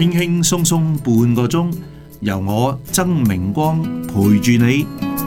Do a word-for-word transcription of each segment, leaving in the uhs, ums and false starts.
輕輕鬆鬆半個鐘，由我曾明光陪住你。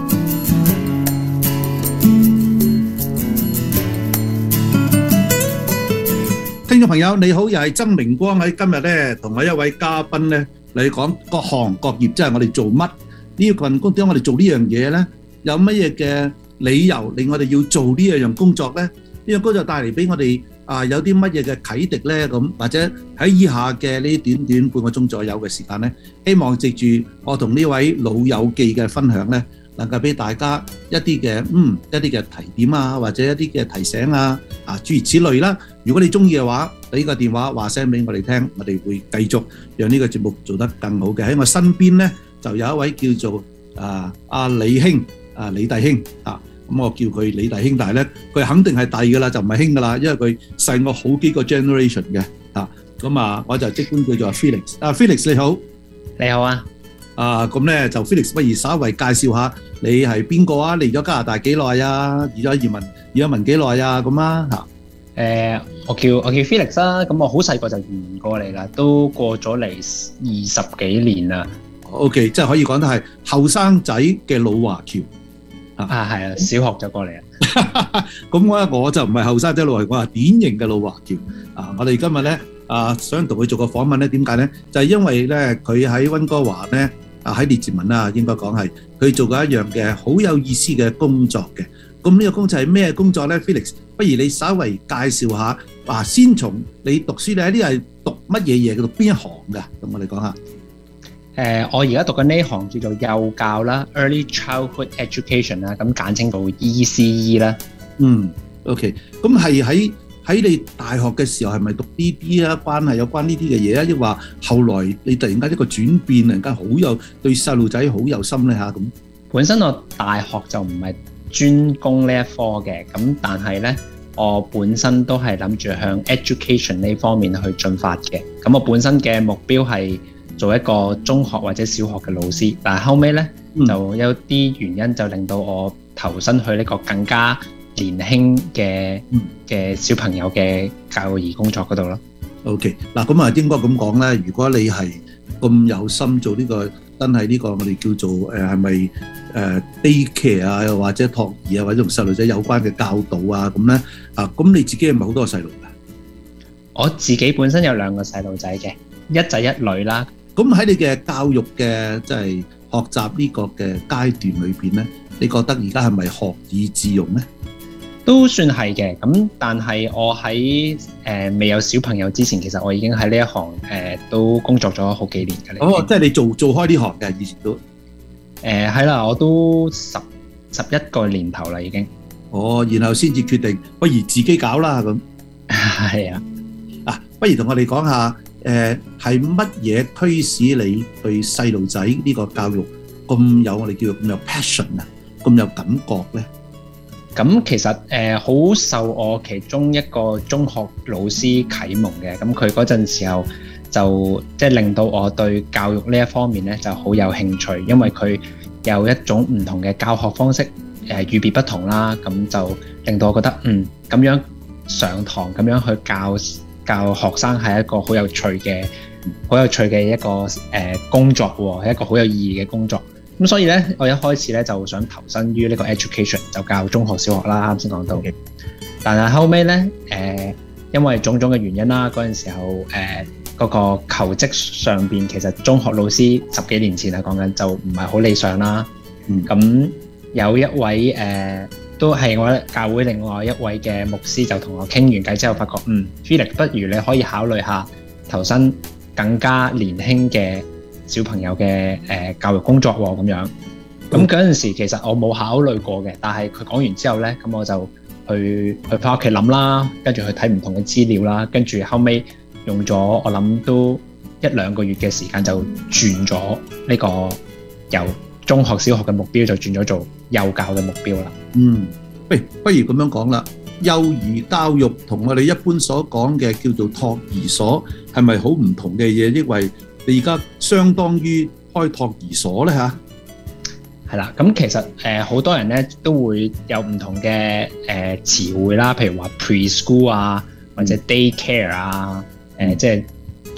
聽眾朋友你好，又係曾明光喺今日咧，同我一位嘉賓咧嚟講各行各業，即係我哋做乜呢份工，點解我哋做呢樣嘢咧？有乜嘢嘅理由令我哋要做呢樣工作咧？呢樣工作帶嚟俾我哋啊有啲乜嘢嘅啟迪咧？咁或者喺以下嘅呢短短半個鐘左右嘅時間咧，希望藉住我同呢位老友記嘅分享咧，能夠俾大家一啲嘅嗯一啲嘅提點啊，或者一啲嘅提醒啊啊諸如此類啦。如果你中意嘅話，俾個電話話聲俾我哋聽，我哋會繼續讓呢個節目做得更好嘅。喺我身邊咧就有一位叫做啊阿李兄啊李弟兄啊。咁我叫佢李弟兄，但係咧佢肯定係弟噶啦，就唔係兄噶啦，因為佢細我好幾個 generation 嘅嚇。咁啊，我就即管叫做 Felix。啊 Felix 你好， 你好啊。 啊咁咧就 Felix，不如稍微介紹下你係邊個啊？嚟咗加拿大幾耐啊？移咗移民移咗民幾耐啊？咁啊嚇。 誒，我叫我叫 Felix 啦。咁我好細個就移民過嚟啦，都過咗嚟二十幾年啦。 OK，即係可以講得係後生仔嘅老華僑。 啊，係啊，小學就過嚟啊。 咁我我就唔係後生仔老華僑，我係典型嘅老華僑。啊，我哋今日咧啊，想同佢做個訪問咧，點解咧？就係因為咧，佢喺溫哥華咧啊，喺列治文啊，應該講係佢做過一樣嘅好有意思嘅工作嘅。咁呢個工作係咩工作咧 ？Felix，不如你稍微介紹下。啊，先從你讀書咧，呢係讀乜嘢嘢？讀邊一行㗎？咁我哋講下。 誒、呃，我而家讀緊呢行叫做幼教啦 ，Early Childhood Education 啦，咁簡稱到 E C E 啦。 嗯 ，OK，咁係喺喺你大學嘅時候係咪讀呢啲啊？關係有關呢啲嘅嘢啊？抑或後來你突然間一個轉變，突然間好有對細路仔好有心咧嚇咁。本身我大學就唔係專攻呢一科嘅，咁但係咧我本身都係諗住向 education 呢方面去進發嘅。咁我本身嘅目標係做一個中學或者小學嘅老師，但係後尾咧、嗯、就有啲原因就令到我投身去呢個更加年輕嘅嘅、嗯、小朋友嘅教育工作嗰度咯。 OK， 嗱咁啊應該咁講咧，如果你係咁有心做呢、呢個，真係呢個我哋叫做誒係咪誒 daycare 啊，又或者托兒啊，或者同細路仔有關嘅教導啊咁咧啊，咁你自己係咪好多細路㗎？ 我自己本身有兩個細路仔嘅，一仔一女啦。 咁喺你嘅教育嘅即係學習呢個嘅階段裏邊咧，你覺得而家係咪學以致用咧？ 都算係嘅。咁但係我喺誒、呃、未有小朋友之前，其實我已經喺呢一行誒、呃、都工作咗好幾年嘅。 哦，即係你做做開呢行嘅，以前都誒係啦，我都十十一個年頭啦已經。 哦，然後先至決定不如自己搞啦咁。 係啊， 啊，不如同我哋講下。誒係乜嘢驅使你對細路仔呢個教育咁有我哋叫做咁有 passion 啊，咁有感覺咧？ 咁其實誒好、呃、受我其中一個中學老師啟蒙嘅，咁佢嗰陣時候就即係、就是、令到我對教育呢一方面咧就好有興趣，因為佢有一種唔同嘅教學方式，誒、呃、與別不同啦，咁就令到我覺得嗯咁樣上堂咁樣去教。教學生係一個好有趣嘅、好有趣嘅一個誒、呃、工作喎，係一個好有意義嘅工作。咁所以咧，我一開始咧就想投身於呢個 education，就教中學、小學啦。啱先講到嘅，但係後尾咧，誒、呃、因為種種嘅原因啦，嗰陣時候誒嗰、呃那個求職上邊，其實中學老師十幾年前啊講緊就唔係好理想啦。咁、嗯、有一位誒。呃都係我教會另外一位嘅牧師就同我傾完偈之後，發覺嗯 Felix 不如你可以考慮下投身更加年輕嘅小朋友嘅、呃、教育工作喎咁樣。咁嗰陣時其實我冇考慮過嘅，但係佢講完之後咧，咁我就去去返屋企諗啦，跟住去睇唔同嘅資料啦，跟住後尾用咗我諗都一兩個月嘅時間就轉咗呢個由中學、小學嘅目標就轉咗做幼教嘅目標啦。嗯， 喂，不如咁樣講啦，幼兒教育同我哋一般所講嘅叫做托兒所係咪好唔同嘅嘢？因為你而家相當於開托兒所咧嚇。 係啦，咁其實誒好、呃、多人咧都會有唔同嘅誒、呃、詞彙啦，譬如話 preschool 啊，或者 daycare 啊，誒、呃、即係託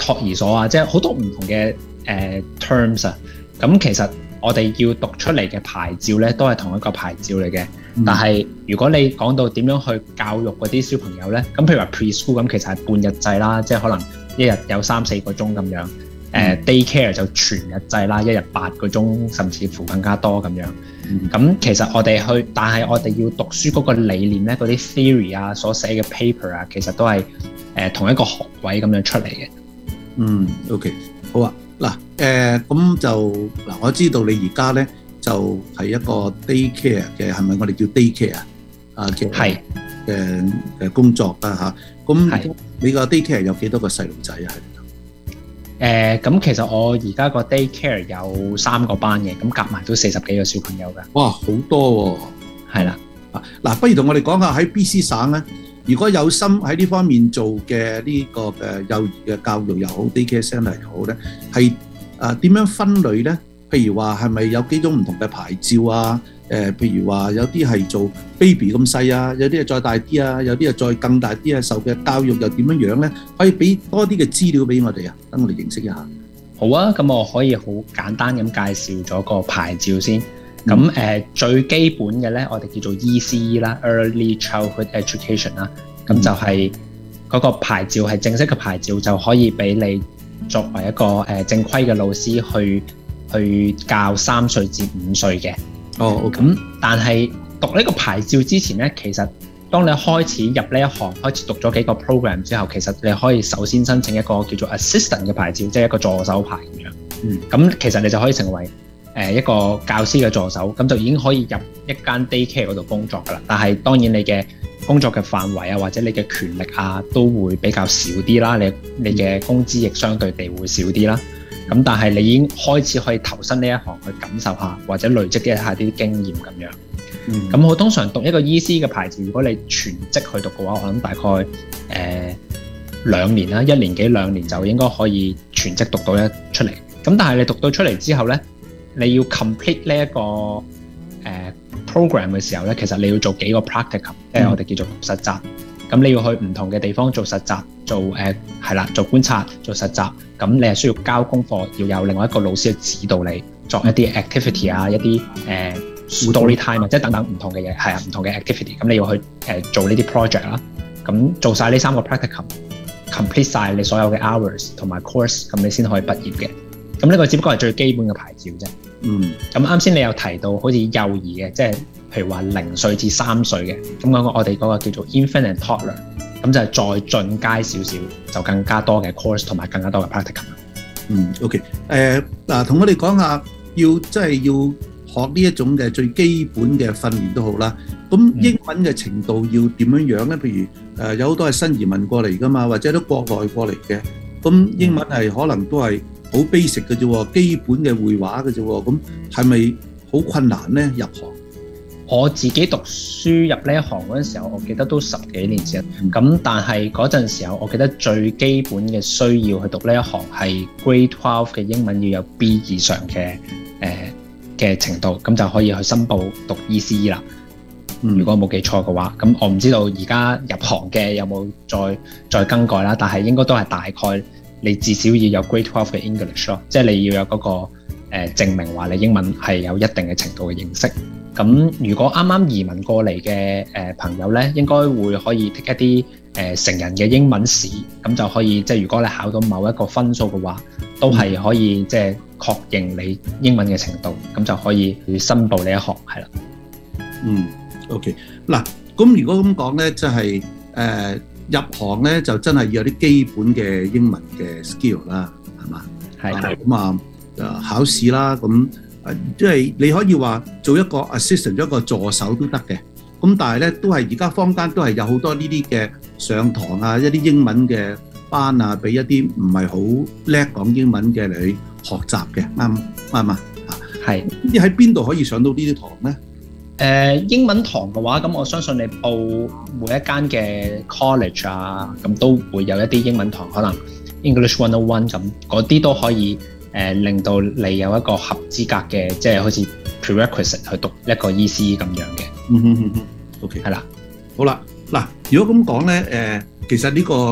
托兒所啊，即係好多唔同嘅誒、呃、terms 啊。咁其實我哋要讀出嚟嘅牌照咧，都係同一個牌照嚟嘅。嗯、但係如果你講到點樣去教育嗰啲小朋友咧，咁譬如話 preschool 咁，其實係半日制啦，即係可能一日有三四個鐘咁樣。誒、嗯 uh, daycare 就全日制啦，一日八個鐘，甚至乎更加多咁樣。咁、嗯、其實我哋去，但係我哋要讀書嗰個理念咧，嗰啲 theory 啊，所寫嘅 paper 啊，其實都係誒、呃、同一個學位咁樣出嚟嘅。嗯 ，OK， 好啊。嗱，誒咁就嗱，我知道你而家咧就係、是、一個 daycare 嘅，係咪我哋叫 daycare 啊嘅係嘅嘅工作啦嚇？咁你個 daycare 有幾多個細路仔啊？ 誒咁、呃、其實我而家個 daycare 有三個班嘅，咁夾埋都四十幾個小朋友㗎。哇，好多喎！係啦，啊嗱，不如同我哋講下喺 B C 省咧，如果有心喺呢方面做嘅呢個嘅幼兒嘅教育又好 ，daycare centre 又好咧，係啊點樣分類咧？譬如話係咪有幾種唔同嘅牌照啊？誒、呃，譬如話有啲係做 baby 咁細啊，有啲係再大啲啊，有啲係再更大啲啊，受嘅教育又點樣樣咧？可以俾多啲嘅資料俾我哋啊，等我哋認識一下。 好啊，咁我可以好簡單咁介紹咗個牌照先。咁誒、嗯呃、最基本嘅咧，我哋叫做 E C E 啦 ，Early Childhood Education 啦。咁就係嗰個牌照係正式嘅牌照，就可以俾你作為一個誒、呃、正規嘅老師去去教三歲至五歲嘅。哦，咁、okay. 但係讀呢個牌照之前咧，其實當你開始入呢一行，開始讀咗幾個 program 之後，其實你可以首先申請一個叫做 assistant 嘅牌照，即係一個助手牌咁樣。嗯，咁其實你就可以成為誒一個教師嘅助手，咁就已經可以入一間 daycare 嗰度工作㗎啦。但係當然你嘅工作嘅範圍啊，或者你嘅權力啊，都會比較少啲啦。你你嘅工資亦相對地會少啲啦。咁但係你已經開始可以投身呢一行去感受下，或者累積一下啲經驗咁樣。咁我、嗯、通常讀一個 E C 嘅牌照，如果你全職去讀嘅話，我諗大概誒、呃、兩年啦，一年幾兩年就應該可以全職讀到一出嚟。咁但係你讀到出嚟之後咧，你要 complete 呢、這、一個誒、呃、program 嘅時候咧，其實你要做幾個 practicum，即係、嗯、我哋叫做實習。咁你要去唔同嘅地方做實習，做誒係啦，做觀察，做實習。咁你係需要交功課，要有另外一個老師去指導你作一啲 activity 啊，一啲誒、呃、story time 啊，即係等等唔同嘅嘢，係啊，唔同嘅 activity。咁你要去誒、呃、做呢啲 project 啦。咁做晒呢三個 practicum，complete 晒你所有嘅 hours 同埋 course， 咁你先可以畢業嘅。咁呢個只不過係最基本嘅牌照啫。嗯。咁啱先你有提到好似幼兒嘅，即係譬如話零歲至三歲嘅，咁嗰個我哋嗰個叫做 infant and toddler， 咁就係再進階少少，就更加多嘅 course 同埋更加多嘅 practicum。 嗯 ，OK， 誒嗱，同我哋講下，要即係要學呢一種嘅最基本嘅訓練都好啦。咁英文嘅程度要點樣樣咧？譬如誒有好多係新移民過嚟噶嘛，或者都國內過嚟嘅，咁英文係可能都係好 basic 嘅啫，基本嘅繪畫嘅啫。咁係咪好困難咧入行？ 我自己讀書入呢一行嗰陣時候，我記得都十幾年前。咁、嗯、但係嗰陣時候，我記得最基本嘅需要去讀呢一行係 Grade twelve 嘅英文要有 B 以上嘅誒嘅程度，咁就可以去申報讀 E C E 啦。嗯、如果冇記錯嘅話，咁我唔知道而家入行嘅有冇再再更改啦。但係應該都係大概你至少要有 Grade twelve 嘅 English 咯，即係你要有嗰、嗰個誒、呃、證明話你英文係有一定嘅程度嘅認識。咁如果啱啱移民過嚟嘅誒朋友咧，應該會可以 take 一啲誒、呃、成人嘅英文試，咁就可以即係如果你考到某一個分數嘅話，都係可以即係確認你英文嘅程度，咁就可以去申報呢一行係啦。 嗯 ，OK， 嗱，咁如果咁講咧，即係誒入行咧就真係要有啲基本嘅英文嘅 skill 啦，係嘛？係係咁啊，誒考試啦咁。即係你可以話做一個 assistant， 做一個助手都得嘅。咁但係咧，都係而家坊間都係有好多呢啲嘅上堂啊，一啲英文嘅班啊，俾一啲唔係好叻講英文嘅嚟學習嘅，啱啱嘛？係。你喺邊度可以上到呢啲堂咧？誒、 呃，英文堂嘅話，咁我相信你報每一間嘅 college 啊，咁都會有一啲英文堂，可能 English one oh one 咁，嗰啲都可以。誒、呃、令到你有一個合資格嘅，即係好似 prerequisite 去讀一個 E C E 咁樣嘅。 嗯哼哼哼 ，OK，係啦，好啦，嗱，如果咁講咧，誒、呃，其實呢、這個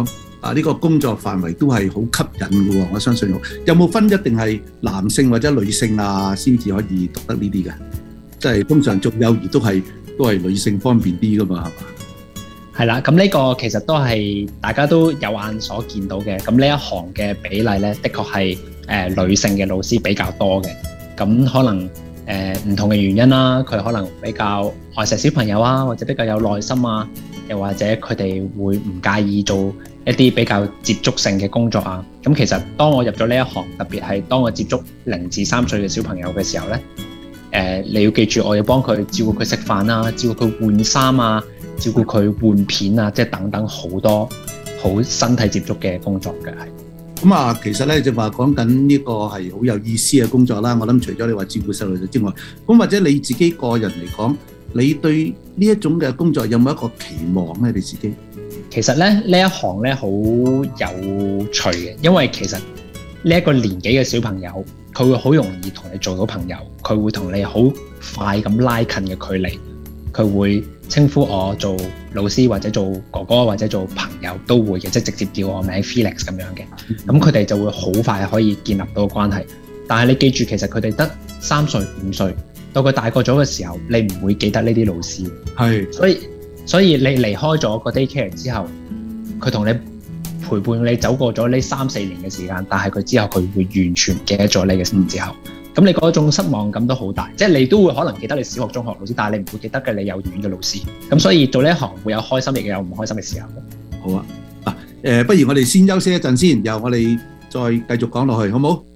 啊呢個工作範圍都係好吸引嘅喎，我相信有冇分一定係男性或者女性啊先至可以讀得呢啲嘅？即係通常做幼兒都係都係女性方便啲噶嘛，係嘛？ 係啦，咁呢個其實都係大家都有眼所見到嘅。咁呢一行嘅比例咧，的確係誒女性嘅老師比較多嘅。咁可能誒唔同嘅原因啦，佢可能比較愛錫小朋友啊，或者比較有耐心啊，又或者佢哋會唔介意做一啲比較接觸性嘅工作啊。咁其實當我入咗呢一行，特別係當我接觸零至三歲嘅小朋友嘅時候咧，誒你要記住，我要幫佢照顧佢食飯啊，照顧佢換衫啊，照顧佢換片啊，即係等等好多好身體接觸嘅工作嘅係。 咁啊，其實咧就話講緊呢個係好有意思嘅工作啦。我諗除咗你話照顧細路仔之外，咁或者你自己個人嚟講，你對呢一種嘅工作有冇一個期望咧？你自己其實咧呢一行咧好有趣嘅，因為其實呢一個年紀嘅小朋友，佢會好容易同你做到朋友，佢會同你好快咁拉近嘅距離，佢會稱呼我做老師或者做哥哥或者做朋友都會嘅，即係直接叫我名 Felix 咁樣嘅。咁佢哋就會好快可以建立到關係。但係你記住，其實佢哋得三歲五歲，到佢大個咗嘅時候，你唔會記得呢啲老師。 係， 所以所以你離開咗個 daycare 之後，佢同你陪伴你走過咗呢三四年嘅時間，但係佢之後佢會完全唔記得咗你嘅事之後。咁你嗰種失望感都好大，即係你都會可能記得你小學、中學老師，但係你唔會記得嘅你幼兒園嘅老師。咁所以做呢一行會有開心，亦有唔開心嘅時候。 好啊，嗱，誒，不如我哋先休息一陣先，然後我哋再繼續講落去，好冇？